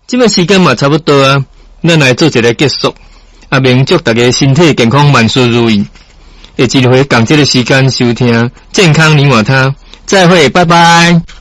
这个时间嘛差不多啊，咱来做一个结束。阿明祝大家身体健康，万事如意。下一回同这个时间收听健康你我他，再会，拜拜。